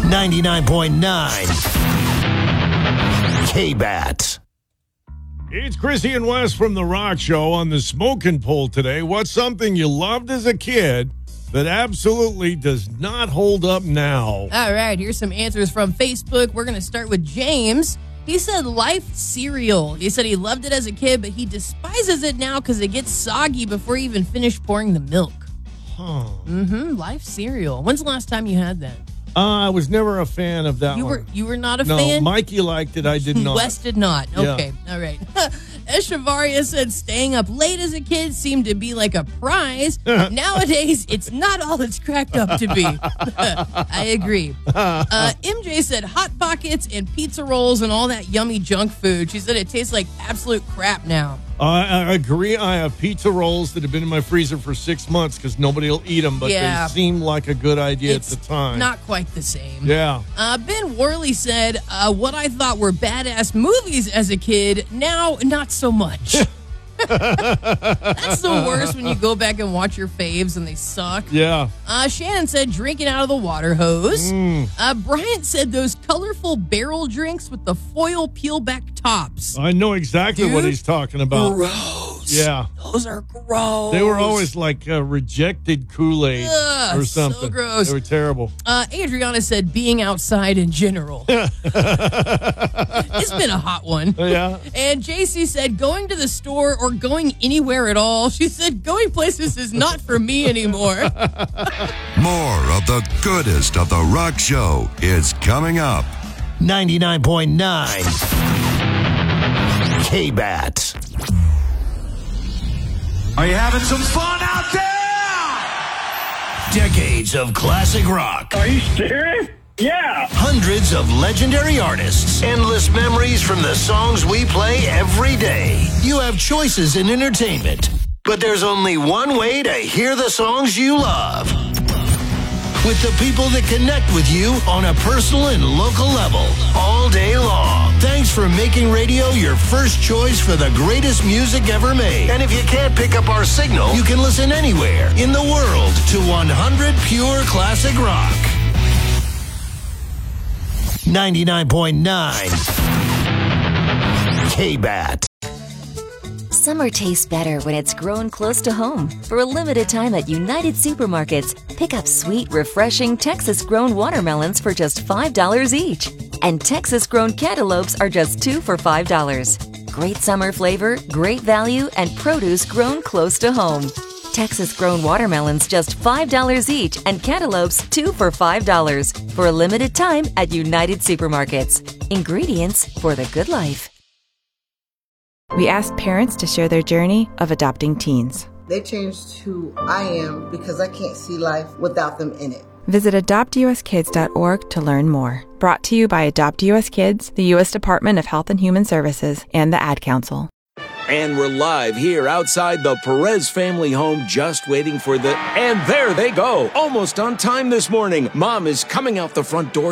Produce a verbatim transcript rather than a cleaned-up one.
ninety-nine point nine K-Bat. It's Chrissy and Wes from The Rock Show on the Smoking Poll today. What's something you loved as a kid that absolutely does not hold up now? All right, here's some answers from Facebook. We're going to start with James. He said Life cereal. He said he loved it as a kid, but he despises it now because it gets soggy before you even finish pouring the milk. Huh. Mm-hmm. Life cereal. When's the last time you had that? Uh, I was never a fan of that You one. were you were not a no, fan? Mikey liked it. I did not. Wes did not. Yeah. Okay, all right. Eshavaria said staying up late as a kid seemed to be like a prize. Nowadays, it's not all it's cracked up to be. I agree. Uh, M J said Hot Pockets and pizza rolls and all that yummy junk food. She said it tastes like absolute crap now. I, I agree. I have pizza rolls that have been in my freezer for six months because nobody will eat them, but Yeah. they seem like a good idea It's at the time. not quite the same. Yeah. Uh, Ben Worley said, uh, what I thought were badass movies as a kid, now not so much. That's the worst when you go back and watch your faves and they suck. Yeah. Uh, Shannon said drinking out of the water hose. Mm. Uh, Bryant said those colorful barrel drinks with the foil peel back tops. I know exactly what Dude, he's talking about. Gross. Yeah. Those are gross. They were always like uh, rejected Kool-Aid Ugh, or so something. gross. They were terrible. Uh, Adriana said being outside in general. It's been a hot one. Yeah. And J C said going to the store or going anywhere at all. She said going places is not for me anymore. More of the goodest of The Rock Show is coming up. ninety-nine point nine K-Bat. Are you having some fun out there? Decades of classic rock. Are you serious? Yeah. Hundreds of legendary artists. Endless memories from the songs we play every day. You have choices in entertainment, but there's only one way to hear the songs you love. With the people that connect with you on a personal and local level all day long. Thanks for making radio your first choice for the greatest music ever made. And if you can't pick up our signal, you can listen anywhere in the world to one hundred Pure Classic Rock. ninety-nine point nine K-Bat. Summer tastes better when it's grown close to home. For a limited time at United Supermarkets, pick up sweet, refreshing Texas-grown watermelons for just five dollars each. And Texas-grown cantaloupes are just two for five dollars. Great summer flavor, great value, and produce grown close to home. Texas-grown watermelons just five dollars each and cantaloupes two for five dollars. For a limited time at United Supermarkets. Ingredients for the good life. We asked parents to share their journey of adopting teens. They changed who I am because I can't see life without them in it. Visit adopt u s kids dot org to learn more. Brought to you by Adopt U S Kids, the U S Department of Health and Human Services, and the Ad Council. And we're live here outside the Perez family home, just waiting for the... And there they go, almost on time this morning. Mom is coming out the front door